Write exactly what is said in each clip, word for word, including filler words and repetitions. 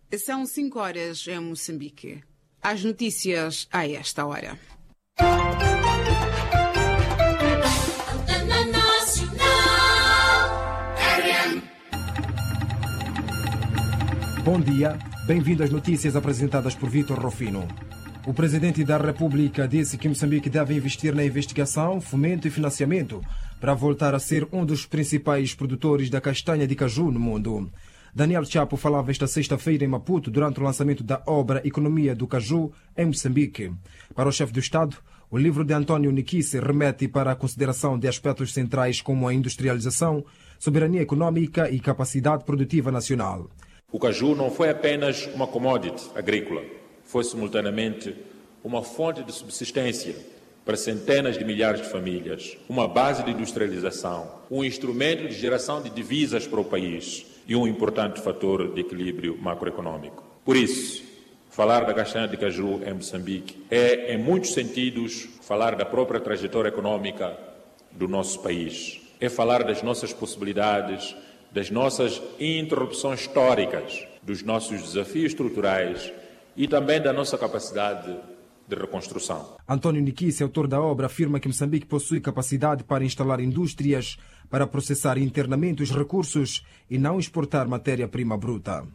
São cinco horas em Moçambique. As notícias a esta hora. Bom dia, bem-vindo às notícias apresentadas por Vítor Rufino. O Presidente da República disse que Moçambique deve investir na investigação, fomento e financiamento para voltar a ser um dos principais produtores da castanha de caju no mundo. Daniel Chapo falava esta sexta-feira em Maputo durante o lançamento da obra Economia do Caju em Moçambique. Para o chefe do Estado, o livro de António Niquisse remete para a consideração de aspectos centrais como a industrialização, soberania econômica e capacidade produtiva nacional. O caju não foi apenas uma commodity agrícola, foi simultaneamente uma fonte de subsistência para centenas de milhares de famílias, uma base de industrialização, um instrumento de geração de divisas para o país e um importante fator de equilíbrio macroeconômico. Por isso, falar da castanha de caju em Moçambique é, em muitos sentidos, falar da própria trajetória econômica do nosso país. É falar das nossas possibilidades, das nossas interrupções históricas, dos nossos desafios estruturais e também da nossa capacidade de reconstrução. António Niquisse, autor da obra, afirma que Moçambique possui capacidade para instalar indústrias para processar internamente os recursos e não exportar matéria-prima bruta.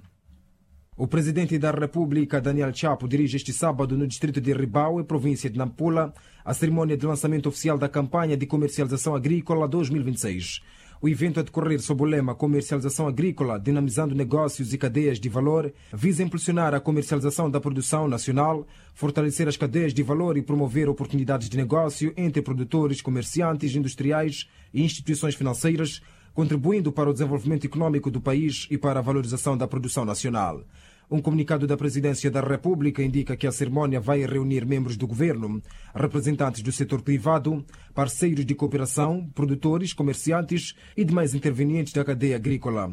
O Presidente da República, Daniel Chapo, dirige este sábado no distrito de Ribaue, província de Nampula, a cerimônia de lançamento oficial da campanha de comercialização agrícola dois mil e vinte e seis. O evento a decorrer sob o lema Comercialização Agrícola, dinamizando negócios e cadeias de valor, visa impulsionar a comercialização da produção nacional, fortalecer as cadeias de valor e promover oportunidades de negócio entre produtores, comerciantes, industriais e instituições financeiras, contribuindo para o desenvolvimento econômico do país e para a valorização da produção nacional. Um comunicado da Presidência da República indica que a cerimônia vai reunir membros do governo, representantes do setor privado, parceiros de cooperação, produtores, comerciantes e demais intervenientes da cadeia agrícola.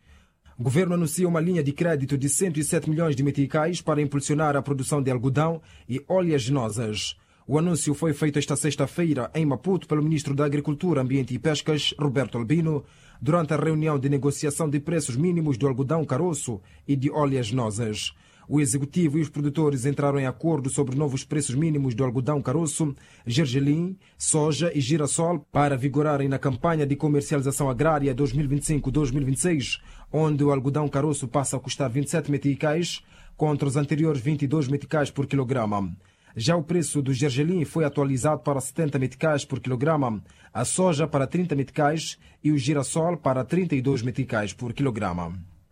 O governo anuncia uma linha de crédito de cento e sete milhões de meticais para impulsionar a produção de algodão e oleaginosas. O anúncio foi feito esta sexta-feira em Maputo pelo Ministro da Agricultura, Ambiente e Pescas, Roberto Albino, durante a reunião de negociação de preços mínimos do algodão caroço e de oleaginosas. O Executivo e os produtores entraram em acordo sobre novos preços mínimos do algodão caroço, gergelim, soja e girassol para vigorarem na campanha de comercialização agrária dois mil e vinte e cinco a dois mil e vinte e seis, onde o algodão caroço passa a custar vinte e sete meticais contra os anteriores vinte e dois meticais por quilograma. Já o preço do gergelim foi atualizado para setenta meticais por quilograma, a soja para trinta meticais e o girassol para trinta e dois meticais por quilograma.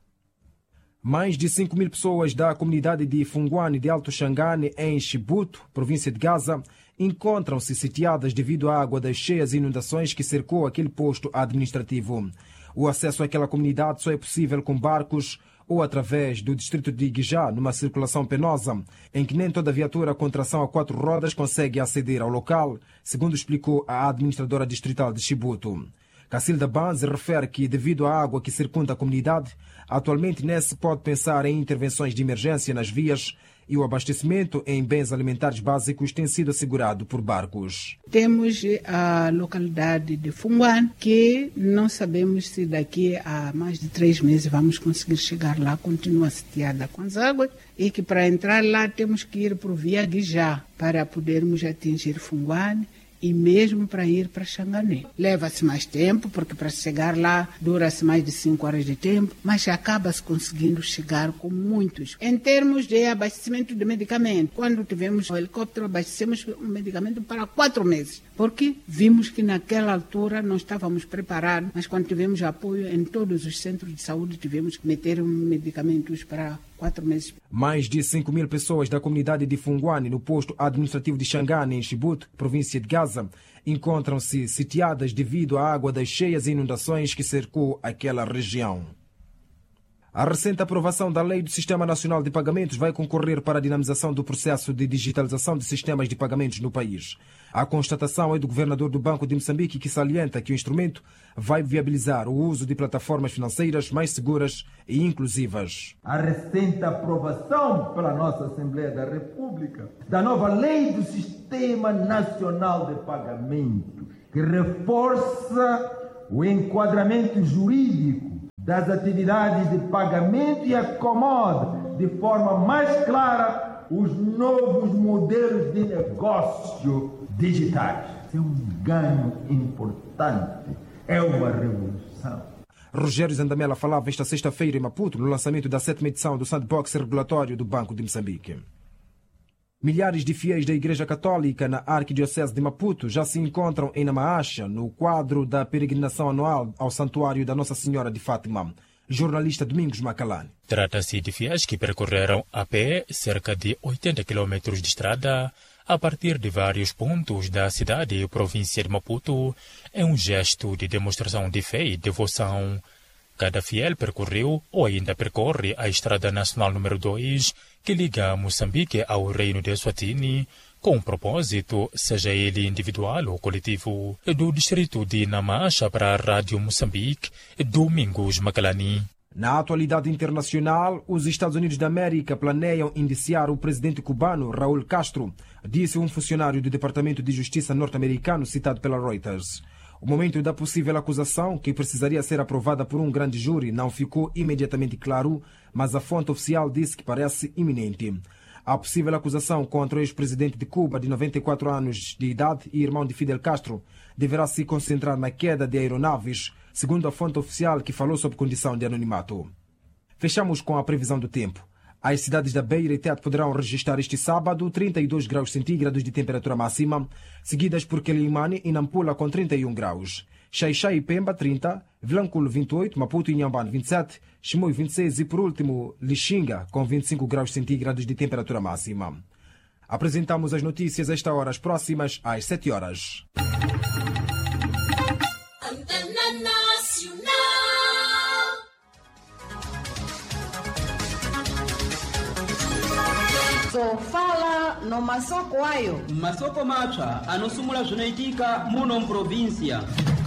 Mais de cinco mil pessoas da comunidade de Funguane de Alto Xangane, em Chibuto, província de Gaza, encontram-se sitiadas devido à água das cheias e inundações que cercou aquele posto administrativo. O acesso àquela comunidade só é possível com barcos ou através do distrito de Guijá, numa circulação penosa, em que nem toda viatura com tração a quatro rodas consegue aceder ao local, segundo explicou a administradora distrital de Chibuto. Cacilda Banzi refere que, devido à água que circunda a comunidade, atualmente nem se pode pensar em intervenções de emergência nas vias e o abastecimento em bens alimentares básicos tem sido assegurado por barcos. Temos a localidade de Funguane, que não sabemos se daqui a mais de três meses vamos conseguir chegar lá, continua sitiada com as águas, e que para entrar lá temos que ir por via Guijá para podermos atingir Funguane e mesmo para ir para Xangané. Leva-se mais tempo, porque para chegar lá dura-se mais de cinco horas de tempo, mas acaba-se conseguindo chegar com muitos. Em termos de abastecimento de medicamento, quando tivemos o helicóptero, abastecemos o medicamento para quatro meses, porque vimos que naquela altura não estávamos preparados, mas quando tivemos apoio em todos os centros de saúde, tivemos que meter medicamentos para quatro meses. Mais de cinco mil pessoas da comunidade de Funguane, no posto administrativo de Xangane, em Chibuto, província de Gaza, encontram-se sitiadas devido à água das cheias e inundações que cercou aquela região. A recente aprovação da Lei do Sistema Nacional de Pagamentos vai concorrer para a dinamização do processo de digitalização de sistemas de pagamentos no país. A constatação é do governador do Banco de Moçambique, que salienta que o instrumento vai viabilizar o uso de plataformas financeiras mais seguras e inclusivas. A recente aprovação pela nossa Assembleia da República da nova Lei do Sistema Nacional de Pagamentos, que reforça o enquadramento jurídico das atividades de pagamento e acomode de forma mais clara os novos modelos de negócio digitais. É um ganho importante, é uma revolução. Rogério Zandamela falava esta sexta-feira em Maputo no lançamento da sétima edição do Sandbox regulatório do Banco de Moçambique. Milhares de fiéis da Igreja Católica na Arquidiocese de Maputo já se encontram em Namaacha no quadro da peregrinação anual ao Santuário da Nossa Senhora de Fátima. Jornalista Domingos Macalani. Trata-se de fiéis que percorreram a pé cerca de oitenta quilômetros de estrada a partir de vários pontos da cidade e província de Maputo. É um gesto de demonstração de fé e devoção. Cada fiel percorreu ou ainda percorre a Estrada Nacional número dois, que liga Moçambique ao Reino de Eswatini, com um propósito, seja ele individual ou coletivo. Do distrito de Namaacha para a Rádio Moçambique, Domingos Macalani. Na atualidade internacional, os Estados Unidos da América planeiam indiciar o presidente cubano Raul Castro, disse um funcionário do Departamento de Justiça norte-americano citado pela Reuters. O momento da possível acusação, que precisaria ser aprovada por um grande júri, não ficou imediatamente claro, mas a fonte oficial disse que parece iminente. A possível acusação contra o ex-presidente de Cuba, de noventa e quatro anos de idade e irmão de Fidel Castro, deverá se concentrar na queda de aeronaves, segundo a fonte oficial que falou sob condição de anonimato. Fechamos com a previsão do tempo. As cidades da Beira e Tete poderão registrar este sábado trinta e dois graus centígrados de temperatura máxima, seguidas por Quelimane e Nampula com trinta e um graus. Xai-Xai e Pemba, trinta, Vilanculo, vinte e oito, Maputo e Inhambane, vinte e sete, Chimoio, vinte e seis e, por último, Lixinga, com vinte e cinco graus centígrados de temperatura máxima. Apresentamos as notícias a esta hora, as próximas às sete horas. So fala no masoko ayo masoko macha anosumula zvinaitika muno muprovinsia.